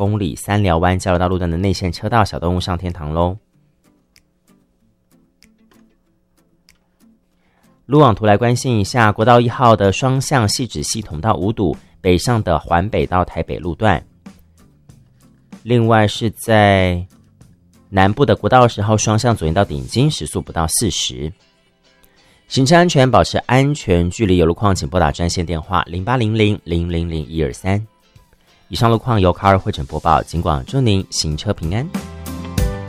公里三寮湾交流道路段的内线车道，小动物上天堂咯。路网图来关心一下，国道1号的双向汐止系统到五堵，北上的环北到台北路段。另外是在南部的国道10号双向左营到顶金，时速不到40。行车安全，保持安全距离，有路况请拨打专线电话0800-000-123。以上路况由卡尔汇整播报，警广祝您行车平安。